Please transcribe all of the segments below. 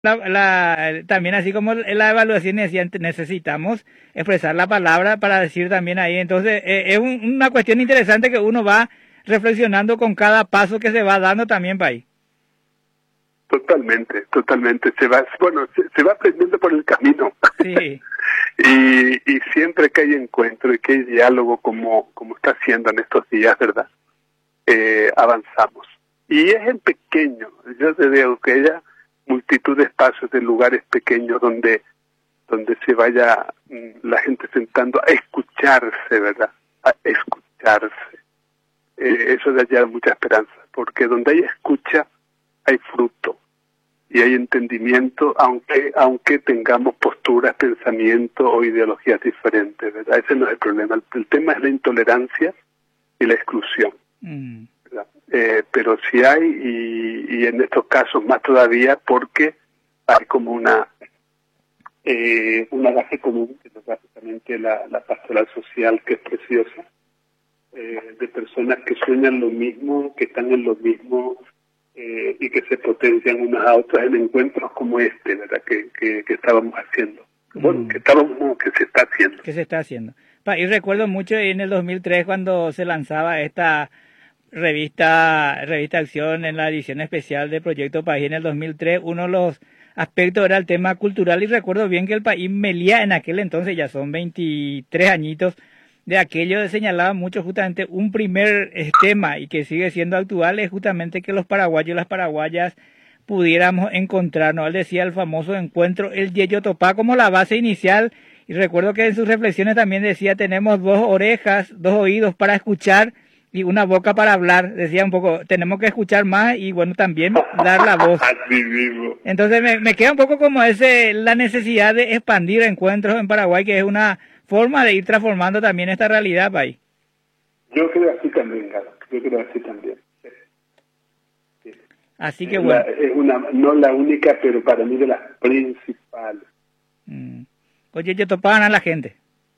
también así como la evaluación decía, necesitamos expresar la palabra para decir también ahí. Entonces, es una cuestión interesante que uno va reflexionando con cada paso que se va dando también para ahí. Totalmente, totalmente. Se va aprendiendo por el camino. Sí. y siempre que hay encuentro y que hay diálogo como está haciendo en estos días, ¿verdad? Avanzamos. Y es en pequeño. Yo te digo que haya multitud de espacios, de lugares pequeños donde se vaya la gente sentando a escucharse, ¿verdad? A escucharse. Eso da ya mucha esperanza, porque donde hay escucha hay fruto y hay entendimiento, aunque tengamos posturas, pensamientos o ideologías diferentes, ¿verdad? Ese no es el problema. El tema es la intolerancia y la exclusión, ¿verdad? Pero sí hay, y en estos casos más todavía, porque hay como una base común, que es básicamente la pastoral social, que es preciosa, de personas que sueñan lo mismo, que están en lo mismo, y que se potencian unas a otras en encuentros como este, ¿verdad? Que estábamos haciendo. Bueno, que se está haciendo. Que se está haciendo. Y recuerdo mucho en el 2003 cuando se lanzaba esta revista Acción en la edición especial de Proyecto País en el 2003, uno de los aspectos era el tema cultural, y recuerdo bien que el país Melía en aquel entonces, ya son 23 añitos, de aquello señalaba mucho justamente un primer tema y que sigue siendo actual, es justamente que los paraguayos y las paraguayas pudiéramos encontrarnos. Él decía el famoso encuentro, el Yeyotopá, como la base inicial, y recuerdo que en sus reflexiones también decía, tenemos 2 orejas, 2 oídos para escuchar y una boca para hablar. Decía un poco, tenemos que escuchar más y bueno, también dar la voz. Entonces me queda un poco como la necesidad de expandir encuentros en Paraguay, que es una forma de ir transformando también esta realidad, país. Yo creo así también, Galo. Yo creo así también. Sí. Así que bueno. No la única, pero para mí de las principales. Oye, yo topaban a la gente.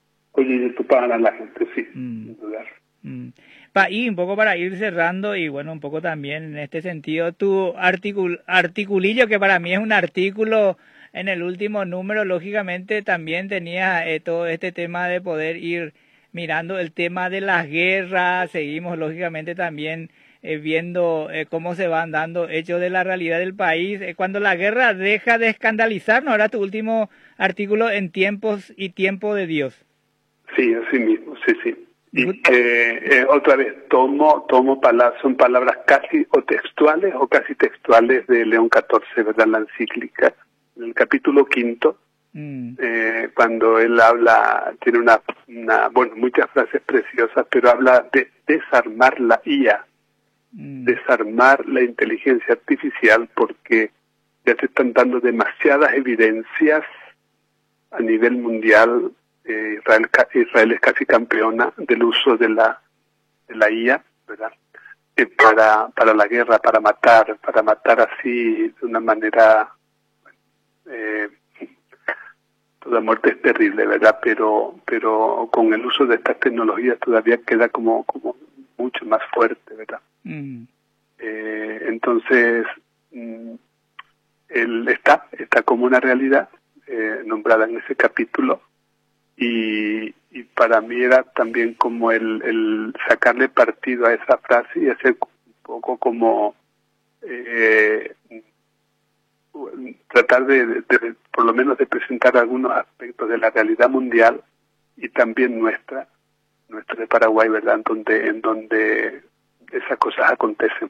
Sí, sin dudar. Y un poco para ir cerrando, y bueno, un poco también en este sentido, tu articulillo, que para mí es un artículo en el último número, lógicamente también tenía todo este tema de poder ir mirando el tema de las guerras. Seguimos lógicamente también viendo cómo se van dando hechos de la realidad del país. Cuando la guerra deja de escandalizarnos, ahora tu último artículo en Tiempos y Tiempo de Dios. Sí, así mismo, sí. Y otra vez, son palabras casi o textuales o casi textuales de León XIV, ¿verdad? La encíclica, en el capítulo 5, cuando él habla, tiene muchas frases preciosas, pero habla de desarmar la IA, desarmar la inteligencia artificial, porque ya se están dando demasiadas evidencias a nivel mundial. Israel es casi campeona del uso de la IA, ¿verdad? Para la guerra, para matar así de una manera, toda muerte es terrible, ¿verdad? Pero con el uso de estas tecnologías todavía queda como mucho más fuerte, ¿verdad? Entonces, él está como una realidad nombrada en ese capítulo. Y para mí era también como el sacarle partido a esa frase y hacer un poco como tratar de por lo menos de presentar algunos aspectos de la realidad mundial y también nuestra de Paraguay, ¿verdad? En donde esas cosas acontecen.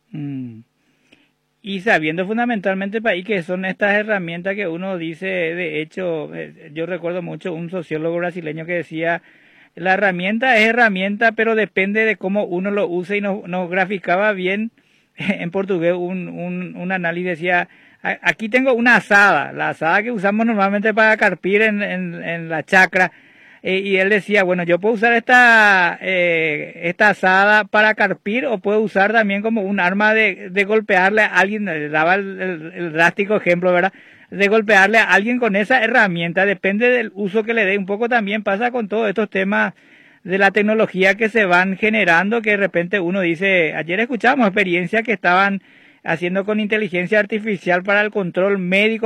Y sabiendo fundamentalmente, país, que son estas herramientas que uno dice, de hecho, yo recuerdo mucho un sociólogo brasileño que decía, la herramienta es herramienta, pero depende de cómo uno lo use, y nos graficaba bien en portugués un análisis. Decía, aquí tengo una asada, la asada que usamos normalmente para carpir en la chacra. Y él decía, bueno, yo puedo usar esta asada para carpir, o puedo usar también como un arma de golpearle a alguien. Daba el drástico ejemplo, ¿verdad? De golpearle a alguien con esa herramienta, depende del uso que le dé. Un poco también pasa con todos estos temas de la tecnología que se van generando, que de repente uno dice, ayer escuchamos experiencias que estaban haciendo con inteligencia artificial para el control médico